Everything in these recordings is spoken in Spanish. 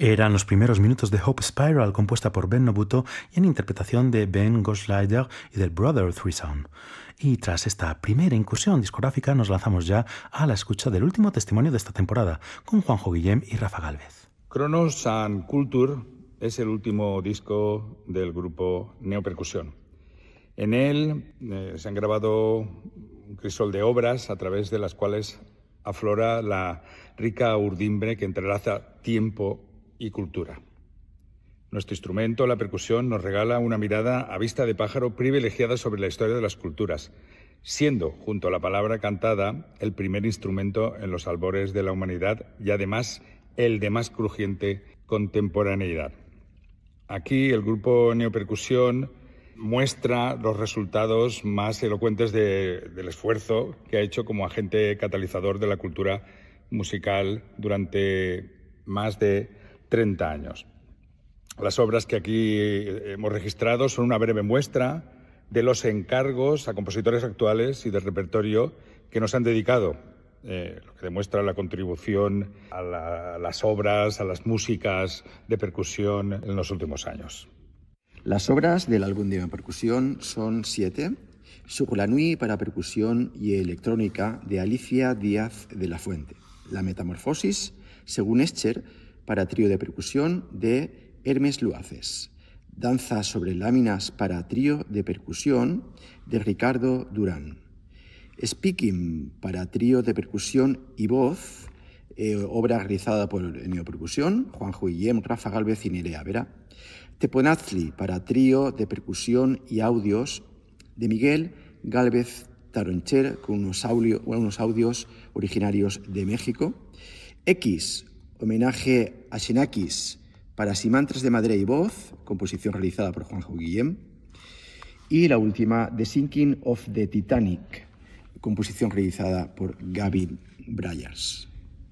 Eran los primeros minutos de Hope Spiral, compuesta por Ben Nobuto y en interpretación de Ben Gosleider y del Brother Threesome. Y tras esta primera incursión discográfica nos lanzamos ya a la escucha del último testimonio de esta temporada, con Juanjo Guillem y Rafa Gálvez. Cronos and Culture es el último disco del grupo Neopercusión. En él se han grabado un crisol de obras a través de las cuales aflora la rica urdimbre que entrelaza tiempo y cultura. Nuestro instrumento, la percusión, nos regala una mirada a vista de pájaro privilegiada sobre la historia de las culturas, siendo, junto a la palabra cantada, el primer instrumento en los albores de la humanidad y además el de más crujiente contemporaneidad. Aquí el grupo Neopercusión muestra los resultados más elocuentes del esfuerzo que ha hecho como agente catalizador de la cultura musical durante más de 30 años. Las obras que aquí hemos registrado son una breve muestra de los encargos a compositores actuales y del repertorio que nos han dedicado, lo que demuestra la contribución a las obras, a las músicas de percusión en los últimos años. Las obras del álbum de percusión son 7. Sur la nuit para percusión y electrónica de Alicia Díaz de la Fuente. La metamorfosis, según Escher, para trío de percusión de Hermes Luaces. Danza sobre láminas para trío de percusión de Ricardo Durán. Speaking para trío de percusión y voz, obra realizada por Neopercusión, Juanjo Guillem, Rafa Gálvez y Nerea Vera. Teponazli para trío de percusión y audios de Miguel Gálvez Taroncher, con unos audios originarios de México. X, homenaje a Xenakis para Simantres de madera y voz, composición realizada por Juanjo Guillem. Y la última, The Sinking of the Titanic, composición realizada por Gavin Bryars.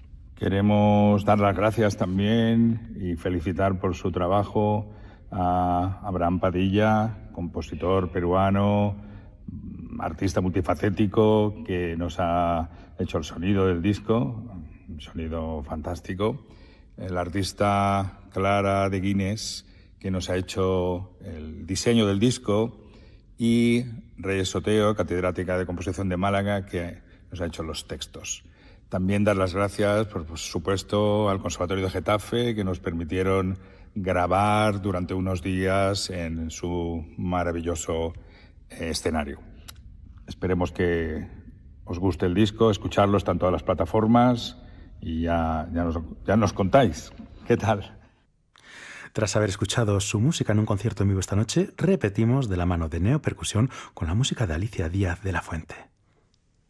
Queremos dar las gracias también y felicitar por su trabajo a Abraham Padilla, compositor peruano, artista multifacético, que nos ha hecho el sonido del disco, un sonido fantástico. El artista Clara de Guinness, que nos ha hecho el diseño del disco, y Reyes Soteo, catedrática de composición de Málaga, que nos ha hecho los textos. También dar las gracias, por supuesto, al Conservatorio de Getafe, que nos permitieron grabar durante unos días en su maravilloso escenario. Esperemos que os guste el disco, escucharlo en todas las plataformas y ya nos contáis. ¿Qué tal? Tras haber escuchado su música en un concierto en vivo esta noche, repetimos de la mano de Neopercusión con la música de Alicia Díaz de la Fuente.